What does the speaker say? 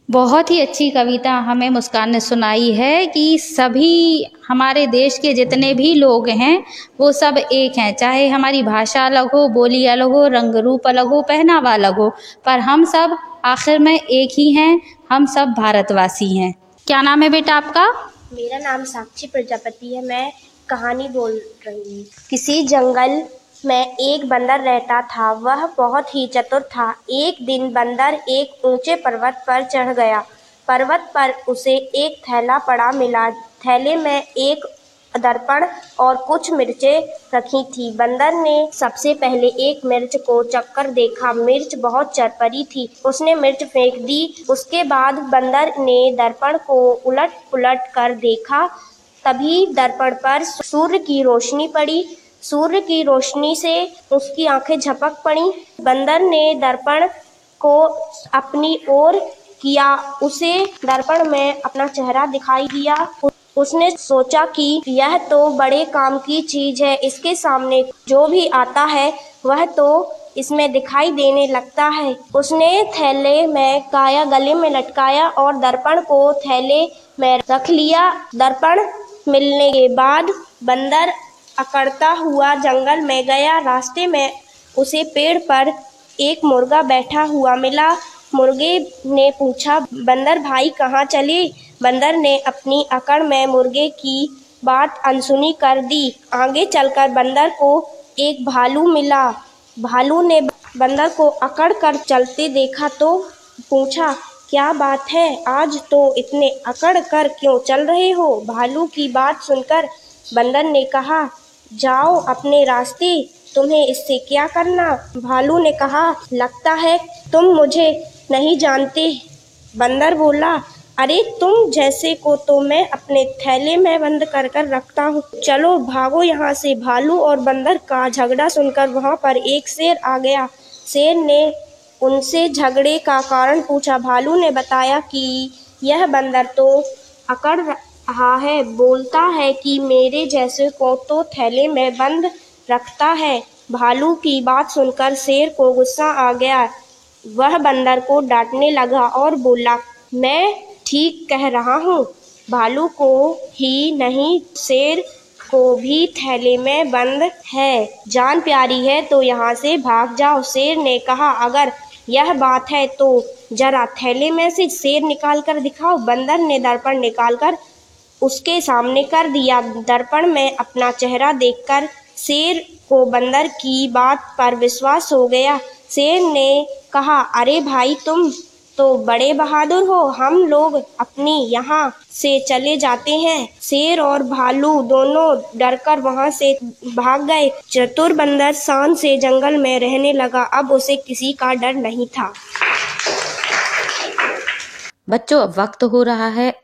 बहुत ही अच्छी कविता हमें मुस्कान ने सुनाई है कि सभी हमारे देश के जितने भी लोग हैं वो सब एक हैं, चाहे हमारी भाषा अलग हो, बोली अलग हो, रंग रूप अलग हो, पहनावा अलग हो, पर हम सब आखिर में एक ही हैं, हम सब भारतवासी हैं। क्या नाम है बेटा आपका? मेरा नाम साक्षी प्रजापति है। मैं कहानी बोल रही हूँ। किसी जंगल में एक बंदर रहता था। वह बहुत ही चतुर था। एक दिन बंदर एक ऊंचे पर्वत पर चढ़ गया। पर्वत पर उसे एक थैला पड़ा मिला। थैले में एक दर्पण और कुछ मिर्चें रखी थी। बंदर ने सबसे पहले एक मिर्च को चखकर देखा। मिर्च बहुत चरपरी थी। उसने मिर्च फेंक दी। उसके बाद बंदर ने दर्पण को उलट पुलट कर देखा। तभी दर्पण पर सूर्य की रोशनी पड़ी। सूर्य की रोशनी से उसकी आंखें झपक पड़ी। बंदर ने दर्पण को अपनी ओर किया। उसे दर्पण में अपना चेहरा दिखाई दिया। उसने सोचा कि यह तो बड़े काम की चीज है। इसके सामने जो भी आता है वह तो इसमें दिखाई देने लगता है। उसने थैले में काया गले में लटकाया और दर्पण को थैले में रख लिया। दर्पण मिलने के बाद बंदर अकड़ता हुआ जंगल में गया। रास्ते में उसे पेड़ पर एक मुर्गा बैठा हुआ मिला। मुर्गे ने पूछा, बंदर भाई कहाँ चले? बंदर ने अपनी अकड़ में मुर्गे की बात अनसुनी कर दी। आगे चलकर बंदर को एक भालू मिला। भालू ने बंदर को अकड़ कर चलते देखा तो पूछा, क्या बात है, आज तो इतने अकड़ कर क्यों चल रहे हो? भालू की बात सुनकर बंदर ने कहा, जाओ अपने रास्ते, तुम्हें इससे क्या करना? भालू ने कहा, लगता है तुम मुझे नहीं जानते। बंदर बोला, अरे तुम जैसे को तो मैं अपने थैले में बंद कर कर रखता हूँ। चलो भागो यहाँ से। भालू और बंदर का झगड़ा सुनकर वहाँ पर एक शेर आ गया। शेर ने उनसे झगड़े का कारण पूछा। भालू ने बताया कि यह बंदर तो अकड़ रहा है, बोलता है कि मेरे जैसे को तो थैले में बंद रखता है। भालू की बात सुनकर शेर को गुस्सा आ गया। वह बंदर को डांटने लगा और बोला, मैं ठीक कह रहा हूँ। भालू को ही नहीं, शेर को भी थैले में बंद है। जान प्यारी है तो यहाँ से भाग जाओ। शेर ने कहा, अगर यह बात है तो जरा थैले में से शेर निकाल कर दिखाओ। बंदर ने दर्पण निकाल कर उसके सामने कर दिया। दर्पण में अपना चेहरा देखकर शेर को बंदर की बात पर विश्वास हो गया। शेर ने कहा, अरे भाई तुम तो बड़े बहादुर हो, हम लोग अपनी यहाँ से चले जाते हैं। शेर और भालू दोनों डरकर वहाँ से भाग गए। चतुर बंदर शान से जंगल में रहने लगा। अब उसे किसी का डर नहीं था। बच्चों अब वक्त हो रहा है